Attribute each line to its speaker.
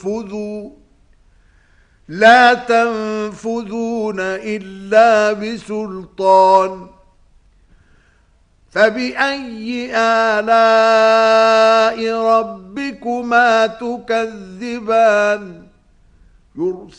Speaker 1: لا تنفذون إلا بسلطان فبأي آلاء ربكما تكذبان